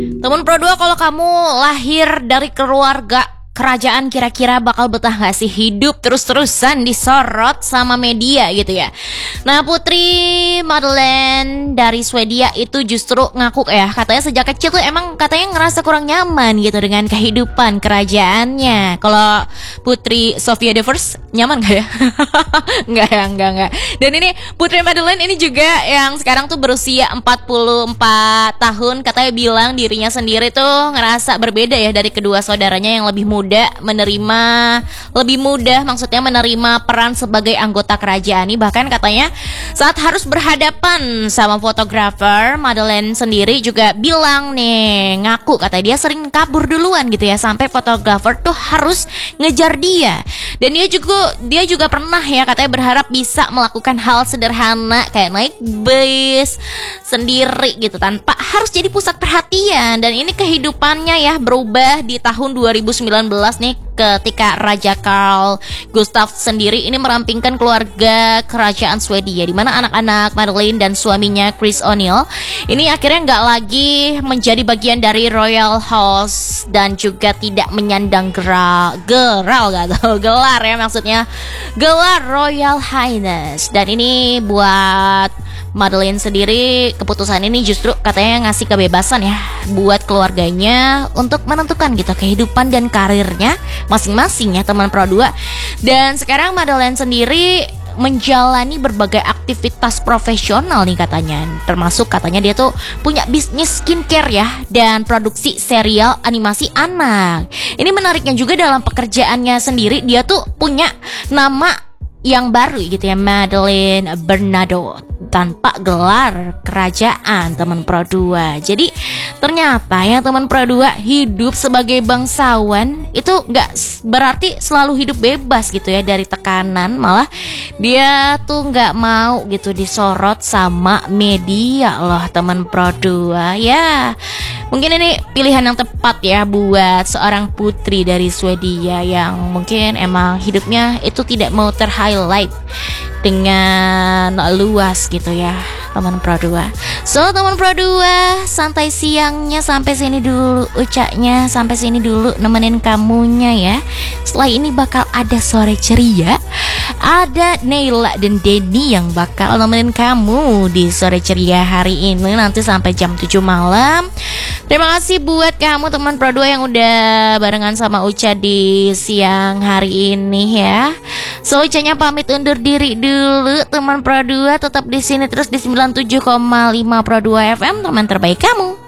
Temen Pro 2, kalau kamu lahir dari keluarga kerajaan, kira-kira bakal betah gak sih hidup terus-terusan disorot sama media gitu ya? Nah, Putri Madeleine dari Swedia itu justru ngaku ya, katanya sejak kecil tuh emang katanya ngerasa kurang nyaman gitu dengan kehidupan kerajaannya. Kalau Putri Sofia the First nyaman gak ya? Enggak. Dan ini Putri Madeleine ini juga yang sekarang tuh berusia 44 tahun, katanya bilang dirinya sendiri tuh ngerasa berbeda ya dari kedua saudaranya yang lebih mudah maksudnya menerima peran sebagai anggota kerajaan ini. Bahkan katanya saat harus berhadapan sama fotografer, Madeleine sendiri juga bilang nih, ngaku katanya dia sering kabur duluan gitu ya, sampai fotografer tuh harus ngejar dia. Dan dia juga pernah ya katanya berharap bisa melakukan hal sederhana kayak naik bus sendiri gitu tanpa harus jadi pusat perhatian. Dan ini kehidupannya ya berubah di tahun 2019 nih, ketika Raja Carl Gustaf sendiri ini merampingkan keluarga kerajaan Swedia, di mana anak-anak Madeleine dan suaminya Chris O'Neill ini akhirnya nggak lagi menjadi bagian dari Royal House dan juga tidak menyandang gelar ya, maksudnya gelar Royal Highness. Dan ini buat Madeleine sendiri, keputusan ini justru katanya ngasih kebebasan ya buat keluarganya untuk menentukan gitu kehidupan dan karirnya masing-masing ya, teman Pro 2. Dan sekarang Madeleine sendiri menjalani berbagai aktivitas profesional nih katanya, termasuk katanya dia tuh punya bisnis skincare ya dan produksi serial animasi anak. Ini menariknya juga, dalam pekerjaannya sendiri dia tuh punya nama yang baru gitu ya, Madeleine Bernadotte, tanpa gelar kerajaan, teman Pro 2. Jadi ternyata ya teman Pro 2, hidup sebagai bangsawan itu gak berarti selalu hidup bebas gitu ya dari tekanan. Malah dia tuh gak mau gitu disorot sama media loh, teman Pro 2 ya. Mungkin ini pilihan yang tepat ya buat seorang putri dari Swedia yang mungkin emang hidupnya itu tidak mau terhighlight dengan luas gitu ya, teman Pro 2. So teman Pro 2, santai siangnya sampai sini dulu, ucapnya sampai sini dulu nemenin kamunya ya. Setelah ini bakal ada sore ceria, ada Neila dan Denny yang bakal nemenin kamu di sore ceria hari ini nanti sampai jam 7 malam. Terima kasih buat kamu teman Pro 2 yang udah barengan sama Uca di siang hari ini ya. So Ucanya pamit undur diri dulu, teman Pro 2, tetap di sini terus di 97,5 Pro 2 FM, teman terbaik kamu.